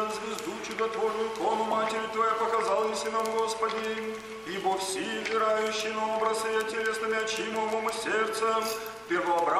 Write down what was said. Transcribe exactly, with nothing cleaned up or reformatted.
звезду чудотворную, икону Матери Твоей показалась нам, Господи, ибо все, опирающие на образ ее телесными очима, умом и сердцем, первообразие